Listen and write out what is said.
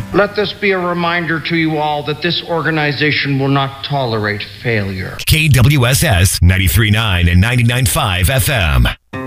Let this be a reminder to you all that this organization will not tolerate failure. KWSS 93.9 and 99.5 FM.